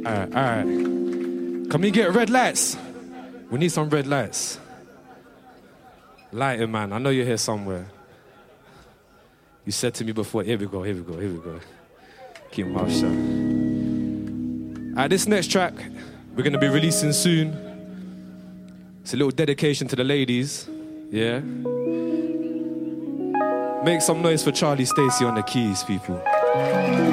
All right. Can we get red lights? We need some red lights. Lighting, man. I know you're here somewhere. You said to me before, here we go. Keep my mouth shut. This next track, we're going to be releasing soon. It's a little dedication to the ladies. Yeah? Make some noise for Charlie Stacey on the keys, people.